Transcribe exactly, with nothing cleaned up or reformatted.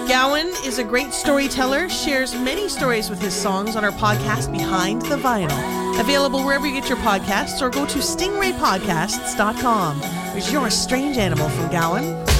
Gowan is a great storyteller, shares many stories with his songs on our podcast, Behind the Vinyl. Available wherever you get your podcasts, or go to stingray podcasts dot com. There's your strange animal from Gowan.